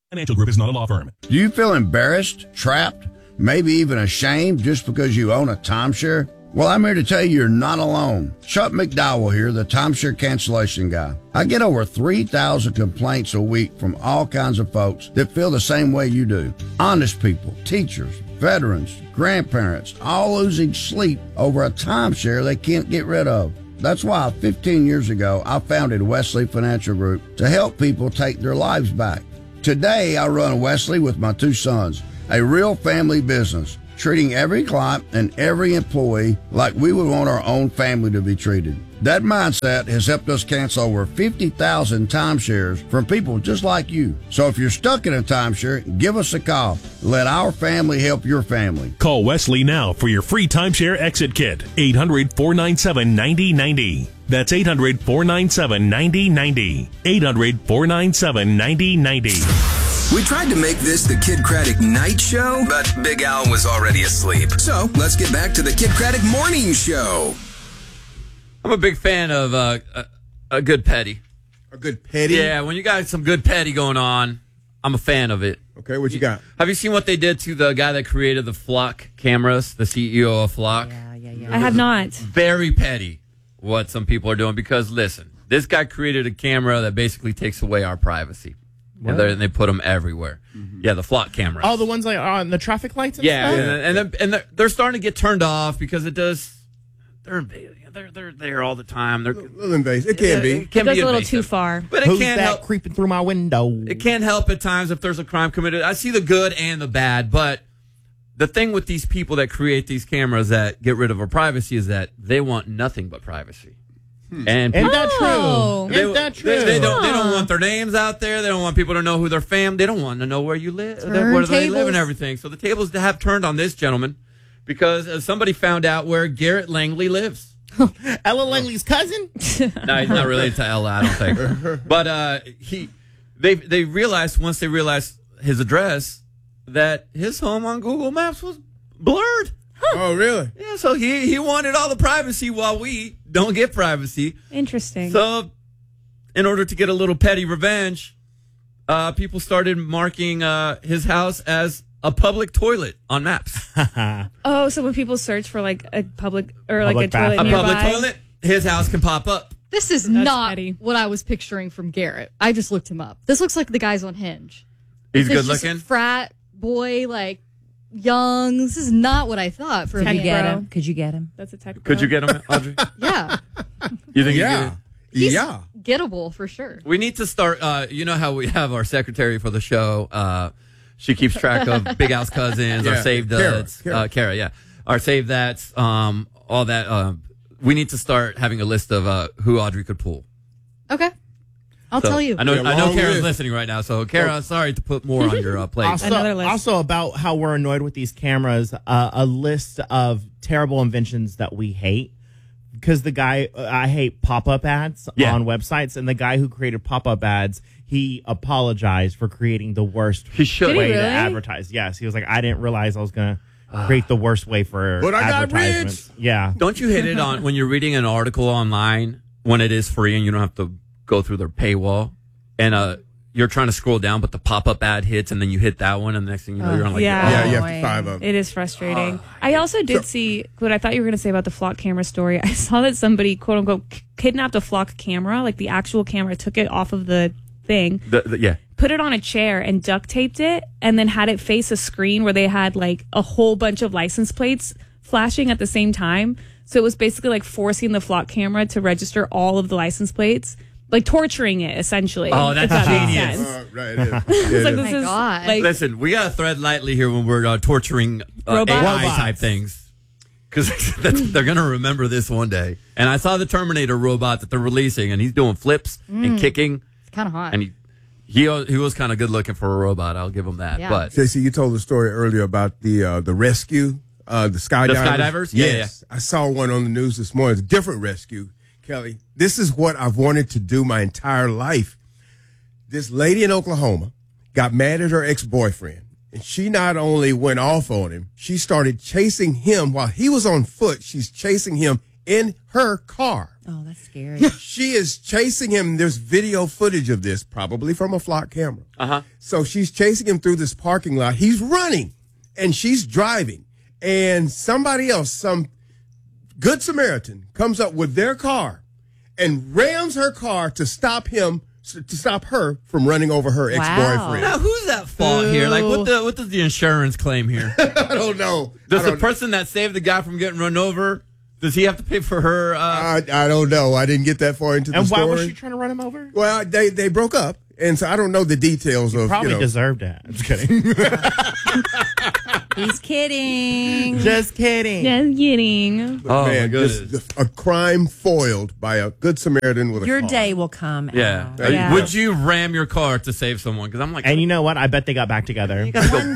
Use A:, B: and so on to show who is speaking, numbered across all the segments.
A: Financial Group is not a law firm.
B: Do you feel embarrassed, trapped, maybe even ashamed just because you own a timeshare? Well, I'm here to tell you you're not alone. Chuck McDowell here, the timeshare cancellation guy. I get over 3,000 complaints a week from all kinds of folks that feel the same way you do. Honest people, teachers, veterans, grandparents, all losing sleep over a timeshare they can't get rid of. That's why 15 years ago, I founded Wesley Financial Group to help people take their lives back. Today, I run Wesley with my two sons, a real family business, treating every client and every employee like we would want our own family to be treated. That mindset has helped us cancel over 50,000 timeshares from people just like you. So if you're stuck in a timeshare, give us a call. Let our family help your family.
A: Call Wesley now for your free timeshare exit kit. 800-497-9090. That's 800-497-9090. 800-497-9090.
C: We tried to make this the Kid Craddock Night Show, but Big Al was already asleep. So let's get back to the Kid Craddock Morning Show.
D: I'm a big fan of a good petty.
E: A good petty?
D: Yeah, when you got some good petty going on, I'm a fan of it.
E: Okay, what you got?
D: Have you seen what they did to the guy that created the Flock cameras, the CEO of Flock?
F: Yeah. I have not.
D: Very petty what some people are doing because, listen, this guy created a camera that basically takes away our privacy. And they put them everywhere. Mm-hmm. Yeah, the Flock cameras.
G: Oh, the ones like on the traffic lights and
D: stuff?
G: Yeah,
D: and they're starting to get turned off because it does. They're there all the time. They're a
E: little invasive. It can be.
F: It goes a little too far.
D: But
G: Who's
D: it can't
G: that
D: help
G: creeping through my window.
D: It can't help at times if there's a crime committed. I see the good and the bad, but the thing with these people that create these cameras that get rid of our privacy is that they want nothing but privacy. And
G: Isn't that true? Isn't that true?
D: They don't want their names out there. They don't want people to know who their family. They don't want to know where you live, where they live, and everything. So the tables have turned on this gentleman because somebody found out where Garrett Langley lives.
G: Ella Langley's cousin?
D: No, he's not related to Ella, I don't think. But they realized once they realized his address that his home on Google Maps was blurred.
E: Oh, really?
D: Yeah, so he wanted all the privacy while we don't get privacy.
F: Interesting.
D: So in order to get a little petty revenge, people started marking his house as a public toilet on maps.
F: Oh, so when people search for like a public or like a toilet nearby,
D: public toilet, his house can pop up.
H: This is not what I was picturing from Garrett. I just looked him up. This looks like the guys on Hinge.
D: He's good looking?
H: Frat boy, like young. This is not what I thought for me.
I: Could you get him?
F: That's a tech bro.
D: Could you get him, Audrey?
H: Yeah.
D: You think
E: Yeah.
H: He's
E: Yeah.
H: gettable for sure.
D: We need to start, you know how we have our secretary for the show, she keeps track of Big Al's cousins, our saved Kara, yeah. Our saved that's, all that. We need to start having a list of who Audrey could pull.
H: Okay. I'll tell you.
D: I know Kara's listening right now, so Kara, sorry to put more on your plate.
G: Also about how we're annoyed with these cameras, a list of terrible inventions that we hate. Because I hate pop-up ads on websites, and the guy who created pop-up ads, he apologized for creating the worst way to advertise. Yes, he was like, I didn't realize I was going to create the worst way for advertisements. Yeah.
D: Don't you hate it on when you're reading an article online when it is free and you don't have to go through their paywall, and you're trying to scroll down, but the pop-up ad hits, and then you hit that one, and the next thing you know, you're on
E: you have to 5 of them.
F: It is frustrating. I also did see what I thought you were going to say about the Flock camera story. I saw that somebody, quote unquote, kidnapped a Flock camera, like the actual camera, took it off of the thing, put it on a chair and duct taped it, and then had it face a screen where they had like a whole bunch of license plates flashing at the same time. So it was basically like forcing the Flock camera to register all of the license plates. Like torturing it, essentially.
D: Oh, that's genius.
E: Right, it is.
F: It's like, this is like,
D: listen, we got to thread lightly here when we're torturing AI type things. Because they're going to remember this one day. And I saw the Terminator robot that they're releasing, and he's doing flips and kicking.
H: It's kind of hot.
D: And he was kind of good looking for a robot. I'll give him that.
H: Yeah.
D: But
E: JC, you told the story earlier about the rescue, the skydivers.
D: The skydivers?
E: Yes. I saw one on the news this morning. It's a different rescue. Kelly, this is what I've wanted to do my entire life. This lady in Oklahoma got mad at her ex-boyfriend, and she not only went off on him, she started chasing him while he was on foot. She's chasing him in her car.
I: Oh, that's scary.
E: She is chasing him. There's video footage of this, probably from a flock camera. So she's chasing him through this parking lot. He's running, and she's driving. And somebody else, some Good Samaritan, comes up with their car and rams her car to stop him, to stop her from running over her ex-boyfriend.
D: Now, who's at fault here? Like, what does the insurance claim here?
E: I don't know.
D: Does the person that saved the guy from getting run over, does he have to pay for her?
E: I don't know. I didn't get that far into the story.
G: And why was she trying to run him over?
E: Well, they broke up, and so I don't know the details of.
G: Probably deserved that. I'm just kidding.
I: He's kidding.
G: Just kidding.
F: Just kidding.
E: Oh, man, my goodness. A crime foiled by a Good Samaritan with a
I: Your
E: car.
I: day will come.
D: Yeah.
I: Al.
D: Would you ram your car to save someone? Because I'm like,
G: and you know what? I bet they got back together.
I: One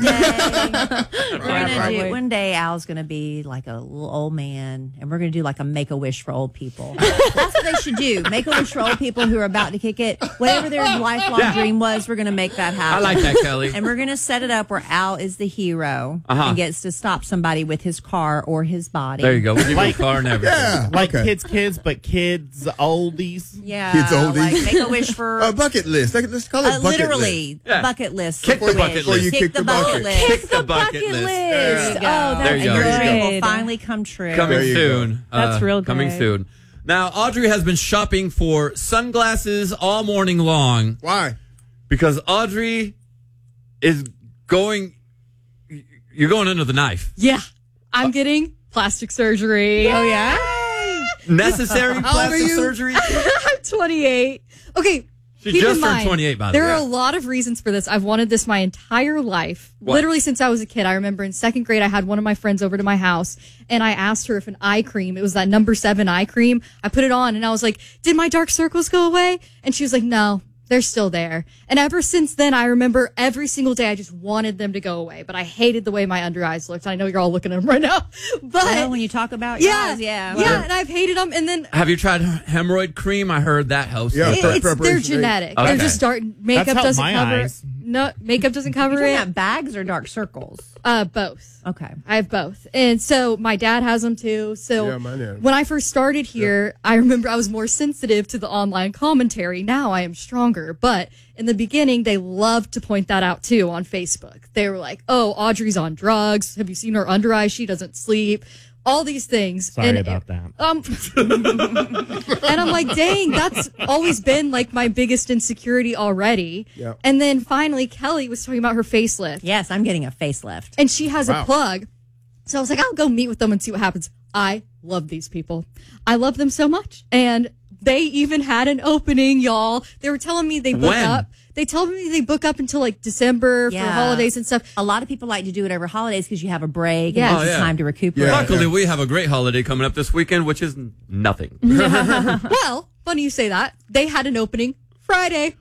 I: day, one day, Al's going to be like a little old man, and we're going to do like a Make-A-Wish for old people. That's what they should do. Make-A-Wish for old people who are about to kick it. Whatever their lifelong dream was, we're going to make that happen.
D: I like that, Kelly.
I: And we're going to set it up where Al is the hero and gets to stop somebody with his car or his body.
D: There you go. We'll give you a car and everything.
E: Yeah,
G: Like kids, but kids oldies.
I: Yeah.
E: Kids oldies.
I: Like Make-A-Wish for...
E: A bucket list. Let's call it bucket
I: literally,
E: list.
I: bucket list.
D: Kick the bucket
E: Before you
D: list.
E: kick the bucket.
I: list.
D: Kick the bucket list.
I: There you go.
F: Oh,
D: There
F: that's
D: you
I: And
D: go.
I: your dream
F: good.
I: will finally come true.
D: Coming
E: There you
D: soon.
F: That's real
D: Coming
F: good.
D: soon. Now, Audrey has been shopping for sunglasses all morning long
E: Why?
D: because Audrey is going... You're going under the knife.
H: Yeah. I'm getting plastic surgery.
F: Oh, yeah?
D: Necessary
E: How old are
D: plastic
E: you?
D: surgery?
H: I'm 28. Okay.
D: She
H: keep
D: just
H: in
D: turned
H: mind,
D: 28, by the
H: there
D: way.
H: are a lot of reasons for this. I've wanted this my entire life.
D: What?
H: Literally since I was a kid. I remember in second grade, I had one of my friends over to my house, and I asked her if an eye cream, it was that number 7 eye cream. I put it on, and I was like, did my dark circles go away? And she was like, no. They're still there. And ever since then, I remember every single day I just wanted them to go away. But I hated the way my under eyes looked. I know you're all looking at them right now. But
I: Well, when you talk about
H: yeah,
I: yours, yeah.
H: yeah, and I've hated them. And then
D: Have you tried hemorrhoid cream? I heard that helps.
E: Yeah.
D: with that.
H: they're
E: preparation.
H: genetic.
D: Okay.
H: They're just makeup
G: helped
H: doesn't
G: my
H: cover
G: eyes.
H: No, makeup doesn't cover
I: You're talking
H: it.
I: about bags or dark circles?
H: Both.
I: Okay.
H: I have both. And so my dad has them too. So
E: Yeah, mine has.
H: when I first started here, I remember I was more sensitive to the online commentary. Now I am stronger. But in the beginning, they loved to point that out too on Facebook. They were like, oh, Audrey's on drugs. Have you seen her under eye? She doesn't sleep. All these things.
G: Sorry about that.
H: And I'm like, dang, that's always been like my biggest insecurity already.
E: Yeah.
H: And then finally, Kelly was talking about her facelift.
I: Yes, I'm getting a facelift.
H: And she has
E: Wow.
H: a plug. So I was like, I'll go meet with them and see what happens. I love these people. I love them so much. And they even had an opening, y'all. They were telling me they book
D: When?
H: up. They told me they book up until like December for holidays and stuff.
I: A lot of people like to do it over holidays because you have a break
H: Yes.
I: and
H: Oh,
I: it's
D: yeah.
I: time to recuperate.
E: Yeah.
D: Luckily, we have a great holiday coming up this weekend, which is nothing.
H: Well, funny you say that. They had an opening Friday.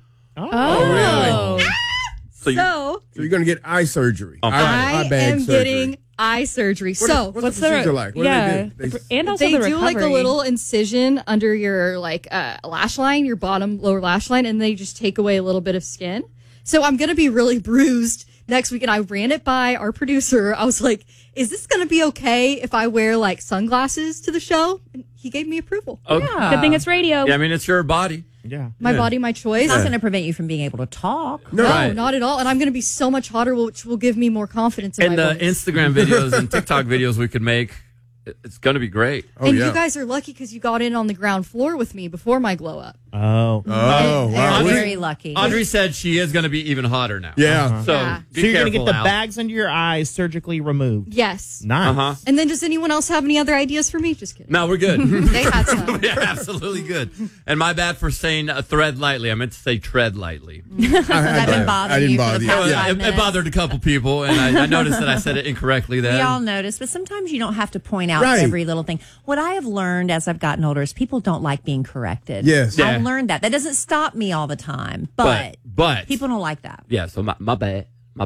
F: Oh.
D: So you-
H: So
E: So you're going to get eye surgery.
D: Oh,
H: I
E: eye bag
H: am
E: surgery.
H: getting eye surgery.
E: What's the procedure like? What
F: yeah.
E: do they do?
F: And also
H: They
F: the
H: do like a
F: recovery.
H: little incision under your like lash line, your bottom lower lash line, and they just take away a little bit of skin. So I'm gonna be really bruised next week. And I ran it by our producer. I was like, "Is this gonna be okay if I wear like sunglasses to the show?" And he gave me approval.
D: Okay.
F: Good thing it's radio.
D: Yeah, I mean, it's your body.
G: Yeah.
H: My body, my choice.
I: It's not going to prevent you from being able to talk.
H: No,
D: Right.
H: not at all. And I'm going to be so much hotter, which will give me more confidence in
D: And
H: my
D: the
H: voice.
D: Instagram videos and TikTok videos we could make, it's going to be great.
E: Oh,
H: and
E: yeah.
H: you guys are lucky because you got in on the ground floor with me before my glow up.
G: Oh.
E: Oh, wow.
I: They're
D: Audrey-
I: very lucky.
D: Audrey said she is going to be even hotter now.
E: Yeah.
D: So,
H: Yeah.
D: be
G: So you're going to
D: careful,
G: get the
D: Al.
G: bags under your eyes surgically removed.
H: Yes.
G: Nice.
D: Uh-huh.
H: And then does anyone else have any other ideas for me? Just kidding.
D: No, we're good.
H: They had some.
D: Yeah, absolutely good. And my bad for saying thread lightly. I meant to say tread lightly.
I: Has that been bothering
E: I didn't
I: you
E: bother
I: for the
E: you.
I: past
E: Yeah.
I: 5
D: It
I: minutes?
D: bothered a couple people, and I noticed that I said it incorrectly then.
I: We all notice, but sometimes you don't have to point out
E: Right.
I: every little thing. What I have learned as I've gotten older is people don't like being corrected.
E: Yes.
D: Yeah.
I: I've learned that. That doesn't stop me all the time, but
D: But
I: people don't like that.
D: yeah, so my bad. My bad.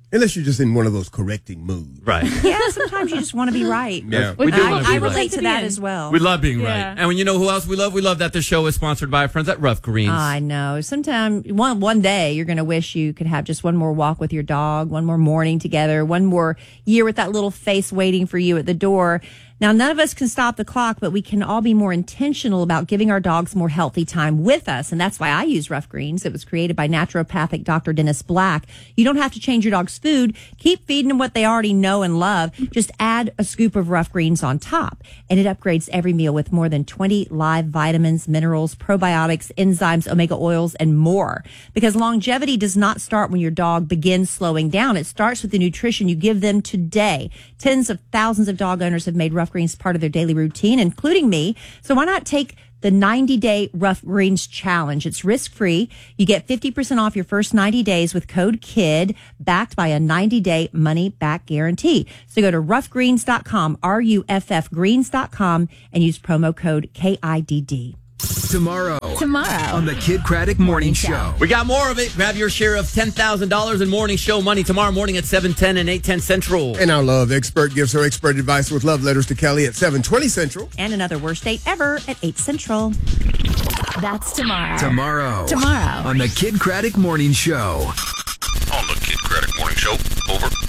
E: Unless you're just in one of those correcting moods.
D: Right.
I: Yeah, sometimes you just want to be right.
E: Yeah.
D: We do
I: I relate to that as well.
D: We love being right. And when you know who else we love? We love that the show is sponsored by our friends at Rough Greens.
I: I know. Sometimes one day you're going to wish you could have just one more walk with your dog, one more morning together, one more year with that little face waiting for you at the door. Now, none of us can stop the clock, but we can all be more intentional about giving our dogs more healthy time with us. And that's why I use Rough Greens. It was created by naturopathic Dr. Dennis Black. You don't have to change your dog's food. Keep feeding them what they already know and love. Just add a scoop of Rough Greens on top. And it upgrades every meal with more than 20 live vitamins, minerals, probiotics, enzymes, omega oils, and more. Because longevity does not start when your dog begins slowing down. It starts with the nutrition you give them today. Tens of thousands of dog owners have made Rough Greens part of their daily routine, including me. So why not take the 90-day Rough Greens challenge? It's risk-free. You get 50% off your first 90 days with code KID, backed by a 90-day money-back guarantee. So go to roughgreens.com, RUFF greens.com, and use promo code KIDD.
C: Tomorrow on the Kid Craddock Morning Show.
D: We got more of it. Grab your share of $10,000 in morning show money tomorrow morning at 7:10 and 8:10 Central.
E: And our love expert gives her expert advice with love letters to Kelly at 7:20 Central.
I: And another worst date ever at 8 Central.
J: That's tomorrow.
C: Tomorrow
J: on
C: the Kid Craddock Morning Show.
A: On the Kid Craddock Morning Show. Over.